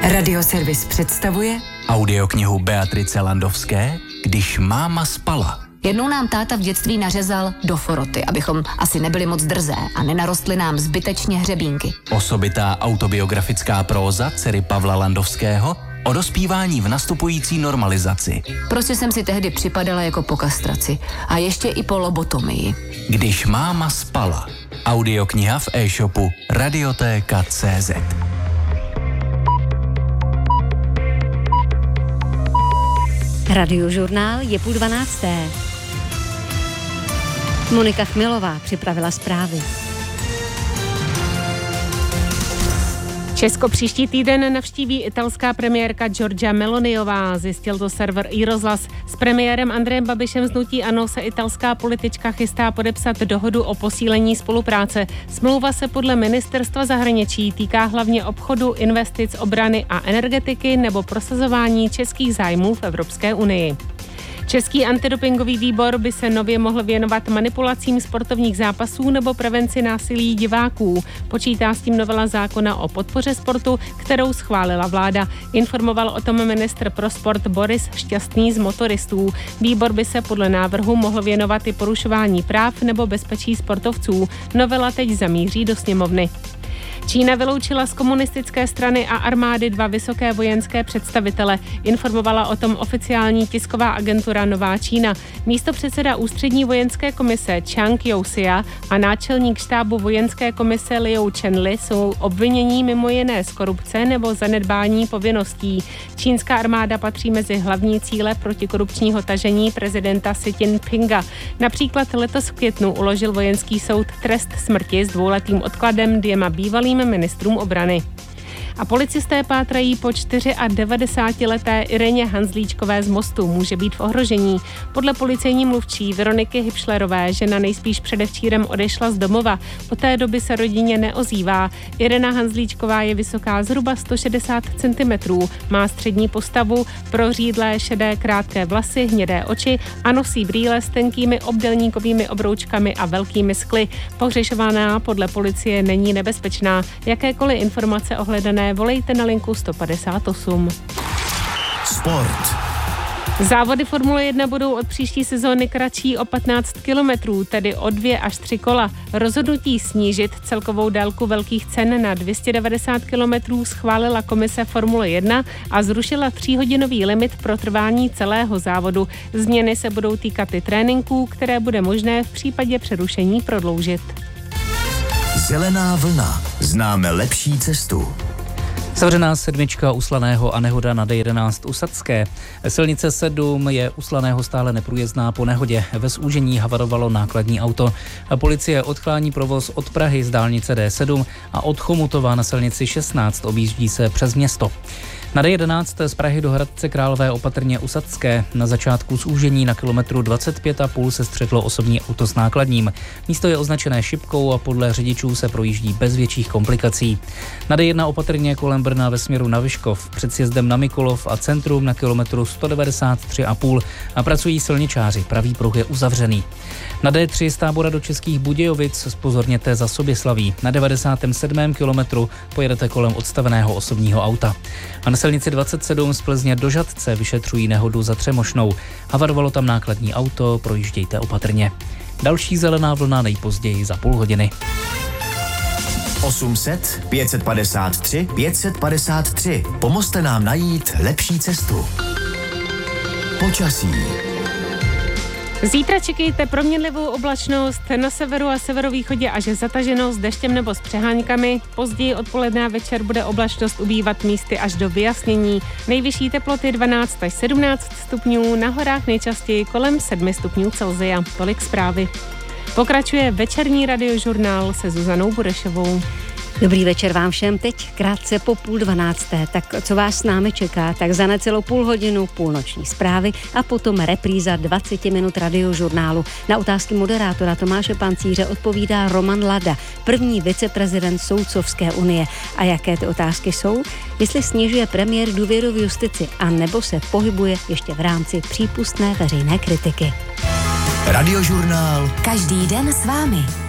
Radioservis představuje audioknihu Beatrice Landovské Když máma spala. Jednou nám táta v dětství nařezal do foroty, abychom asi nebyli moc drzé a nenarostly nám zbytečně hřebínky. Osobitá autobiografická próza dcery Pavla Landovského o dospívání v nastupující normalizaci. Prostě jsem si tehdy připadala jako po kastraci a ještě i po lobotomii. Když máma spala. Audiokniha v e-shopu Radiotéka.cz. Radiožurnál je 11:30. Monika Chmelová připravila zprávy. Česko příští týden navštíví italská premiérka Giorgia Meloniová, zjistil to server iRozhlas. S premiérem Andrejem Babišem z hnutí ANO se italská politička chystá podepsat dohodu o posílení spolupráce. Smlouva se podle ministerstva zahraničí týká hlavně obchodu, investic, obrany a energetiky nebo prosazování českých zájmů v Evropské unii. Český antidopingový výbor by se nově mohl věnovat manipulacím sportovních zápasů nebo prevenci násilí diváků. Počítá s tím novela zákona o podpoře sportu, kterou schválila vláda. Informoval o tom ministr pro sport Boris Šťastný z Motoristů. Výbor by se podle návrhu mohl věnovat i porušování práv nebo bezpečí sportovců. Novela teď zamíří do sněmovny. Čína vyloučila z komunistické strany a armády 2 vysoké vojenské představitele. Informovala o tom oficiální tisková agentura Nová Čína. Místopředseda ústřední vojenské komise Chang Youxia a náčelník štábu vojenské komise Liu Chenli jsou obvinění mimo jiné z korupce nebo zanedbání povinností. Čínská armáda patří mezi hlavní cíle protikorupčního tažení prezidenta Xi Jinpinga. Například letos v květnu uložil vojenský soud trest smrti s 2letým odkladem 2 bývalým ministrům obrany. A policisté pátrají po 94leté Ireně Hanzlíčkové z Mostu. Může být v ohrožení. Podle policejní mluvčí Veroniky Hybšlerové žena nejspíš předevčírem odešla z domova. Od té doby se rodině neozývá. Irena Hanzlíčková je vysoká zhruba 160 cm. Má střední postavu, prořídlé šedé krátké vlasy, hnědé oči a nosí brýle s tenkými obdélníkovými obroučkami a velkými skly. Pohřešovaná podle policie není nebezpečná. Jakékoliv informace ohledané volejte na linku 158. Sport. Závody Formule 1 budou od příští sezóny kratší o 15 kilometrů, tedy o 2 až 3 kola. Rozhodnutí snížit celkovou délku velkých cen na 290 kilometrů schválila komise Formule 1 a zrušila 3hodinový limit pro trvání celého závodu. Změny se budou týkat i tréninků, které bude možné v případě přerušení prodloužit. Zelená vlna. Známe lepší cestu. Zavřená 7 u Slaného a nehoda na D11 u Sadské. Silnice 7 je u Slaného stále neprůjezdná po nehodě. Ve zúžení havarovalo nákladní auto. Policie odklání provoz od Prahy z dálnice D7 a od Chomutova na silnici 16 objíždí se přes město. Na D11 z Prahy do Hradce Králové opatrně u Sadské. Na začátku zúžení na kilometru 25,5 se střetlo osobní auto s nákladním. Místo je označené šipkou a podle řidičů se projíždí bez větších komplikací. Na D1 opatrně kolem Brna ve směru na Vyškov, před sjezdem na Mikulov a centrum na kilometru 193,5 a pracují silničáři, pravý pruh je uzavřený. Na D3 z Tábora do Českých Budějovic zpozorněte za Soběslaví. Na 97. kilometru pojedete kolem odstaveného osobního auta. A na silnici 27 z Plzně do Žatce vyšetřují nehodu za Třemošnou. Havarovalo tam nákladní auto, projíždějte opatrně. Další zelená vlna nejpozději za půl hodiny. 800 553 553. Pomozte nám najít lepší cestu. Počasí. Zítra čekejte proměnlivou oblačnost, na severu a severovýchodě až zataženo s deštěm nebo s přeháňkami. Později odpoledne a večer bude oblačnost ubývat místy až do vyjasnění. Nejvyšší teploty 12 až 17 stupňů, na horách nejčastěji kolem 7 stupňů Celsia. Tolik zprávy. Pokračuje večerní radiožurnál se Zuzanou Burešovou. Dobrý večer vám všem, teď krátce po 11:30. Tak co vás s námi čeká? Tak za necelou půl hodinu půlnoční zprávy a potom repríza 20 minut radiožurnálu. Na otázky moderátora Tomáše Pancíře odpovídá Roman Lada, první viceprezident Soudcovské unie. A jaké ty otázky jsou? Jestli snižuje premiér důvěru v justici a nebo se pohybuje ještě v rámci přípustné veřejné kritiky. Radiožurnál. Každý den s vámi.